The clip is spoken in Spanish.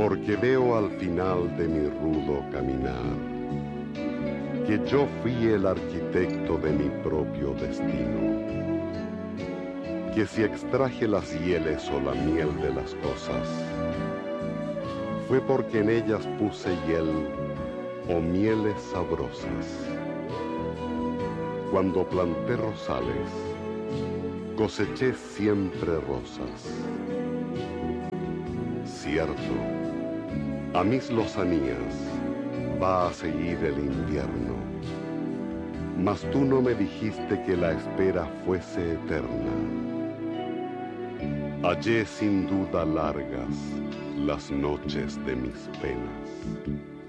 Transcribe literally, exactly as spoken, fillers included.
porque veo al final de mi rudo caminar que yo fui el arquitecto de mi propio destino, que si extraje las hieles o la miel de las cosas, fue porque en ellas puse hiel o mieles sabrosas. Cuando planté rosales, coseché siempre rosas. Cierto, a mis lozanías va a seguir el invierno, mas tú no me dijiste que la espera fuese eterna. Hallé sin duda largas las noches de mis penas.